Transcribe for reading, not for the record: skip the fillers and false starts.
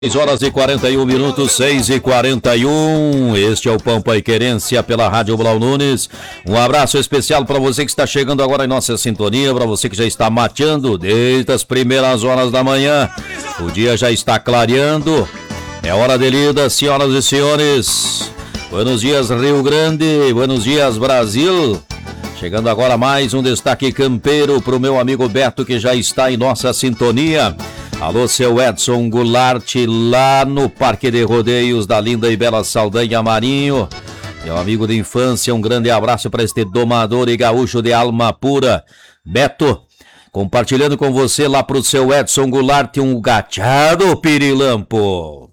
6 horas e 41 minutos, 6h41. Este é o Pampa e Querência pela Rádio Blau Nunes. Um abraço especial para você que está chegando agora em nossa sintonia, para você que já está mateando desde as primeiras horas da manhã. O dia já está clareando. É hora de lida, senhoras e senhores. Buenos dias, Rio Grande. Buenos dias, Brasil. Chegando agora mais um destaque campeiro para o meu amigo Beto, que já está em nossa sintonia. Alô, seu Edson Goulart, lá no Parque de Rodeios da linda e bela Saldanha Marinho. Meu amigo de infância, um grande abraço para este domador e gaúcho de alma pura. Beto, compartilhando com você lá pro seu Edson Goulart, um gachado pirilampo.